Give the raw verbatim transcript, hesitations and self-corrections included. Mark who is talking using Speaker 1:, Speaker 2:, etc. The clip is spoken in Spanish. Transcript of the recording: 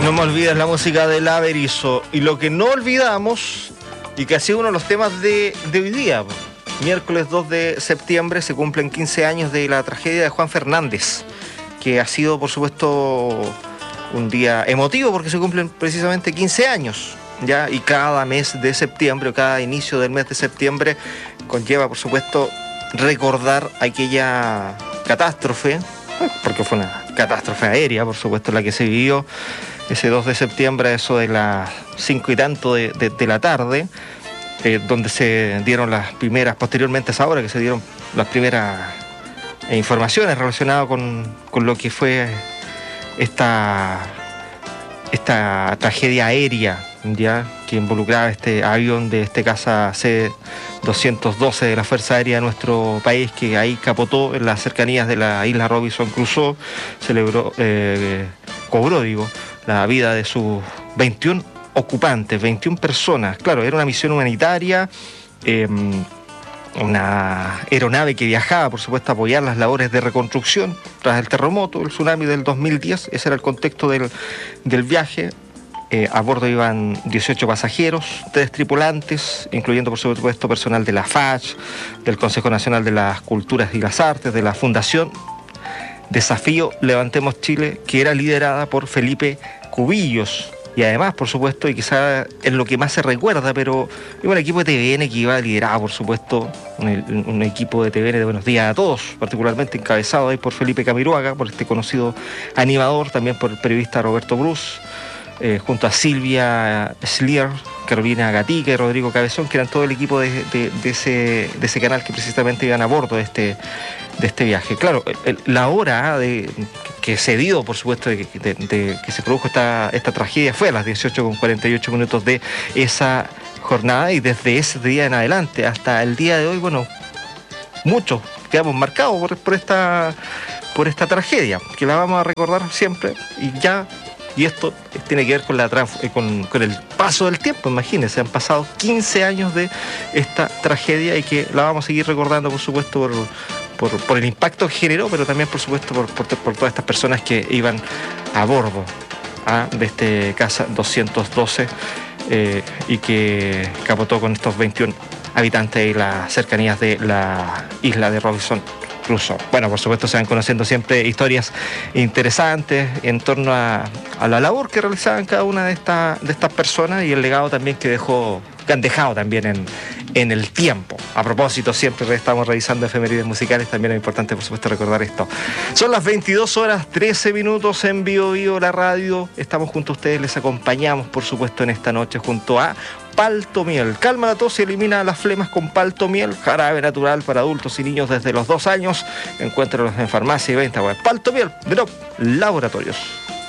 Speaker 1: No me olvides la música del Averizo. Y lo que no olvidamos, y que ha sido uno de los temas de, de hoy día, miércoles dos de septiembre, se cumplen quince años de la tragedia de Juan Fernández, que ha sido, por supuesto, un día emotivo porque se cumplen precisamente quince años, ¿ya? Y cada mes de septiembre, o cada inicio del mes de septiembre, conlleva, por supuesto, recordar aquella catástrofe, porque fue una catástrofe aérea, por supuesto, la que se vivió ese dos de septiembre, eso de las cinco y tanto de, de, de la tarde, eh, donde se dieron las primeras, posteriormente a esa hora que se dieron las primeras eh, informaciones relacionadas con, con lo que fue esta, esta tragedia aérea, ya, que involucraba este avión de este caza C doscientos doce de la Fuerza Aérea de nuestro país, que ahí capotó en las cercanías de la isla Robinson Crusoe, celebró, eh, cobró, digo, la vida de sus veintiún ocupantes, veintiún personas. Claro, era una misión humanitaria, eh, una aeronave que viajaba, por supuesto, a apoyar las labores de reconstrucción tras el terremoto, el tsunami del dos mil diez. Ese era el contexto del, del viaje. Eh, a bordo iban dieciocho pasajeros, tres tripulantes, incluyendo, por supuesto, personal de la F A C, del Consejo Nacional de las Culturas y las Artes, de la Fundación Desafío Levantemos Chile, que era liderada por Felipe Cubillos. Y además, por supuesto, y quizás es lo que más se recuerda, pero iba un equipo de T V N que iba liderado, por supuesto, un, un equipo de T V N de Buenos Días a Todos, particularmente encabezado ahí por Felipe Camiroaga, por este conocido animador, también por el periodista Roberto Bruce, eh, junto a Silvia Slier, Carolina Gatica y Rodrigo Cabezón, que eran todo el equipo de, de, de, ese, de ese canal que precisamente iban a bordo de este, de este viaje. Claro, el, la hora de, que se dio, por supuesto, de, de, de que se produjo esta, esta tragedia fue a las dieciocho con cuarenta y ocho minutos de esa jornada, y desde ese día en adelante hasta el día de hoy, bueno, muchos quedamos marcados por, por, esta, por esta tragedia, que la vamos a recordar siempre, y ya... Y esto tiene que ver con, la, con, con el paso del tiempo. Imagínense, han pasado quince años de esta tragedia y que la vamos a seguir recordando, por supuesto, por, por, por el impacto que generó, pero también, por supuesto, por, por, por todas estas personas que iban a bordo ¿ah? de este caza doscientos doce eh, y que capotó con estos veintiún habitantes y las cercanías de la isla de Robinson Crusoe. Bueno, por supuesto, se van conociendo siempre historias interesantes en torno a, a la labor que realizaban cada una de, esta, de estas personas y el legado también que dejó, que han dejado también en, en el tiempo. A propósito, siempre estamos revisando efemérides musicales, también es importante, por supuesto, recordar esto. Son las veintidós horas trece minutos en Bio Bio, la radio. Estamos junto a ustedes, les acompañamos, por supuesto, en esta noche junto a Paltomiel. Calma la tos y elimina las flemas con Paltomiel, jarabe natural para adultos y niños desde los dos años. Encuéntralos en farmacia y venta web. Paltomiel, Drop Laboratorios.